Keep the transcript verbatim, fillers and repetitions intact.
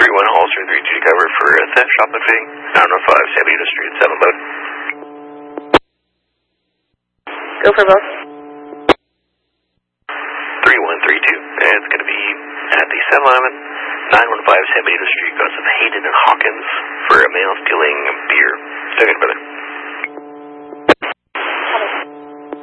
three one Holster, three two cover for a theft, shoplifting, nine one five San Benito Street, seven load. Go for both. three one three two, and it's going to be at the seven eleven, nine one five San Benito Street, goes with Hayden and Hawkins for a male stealing beer. Second, brother.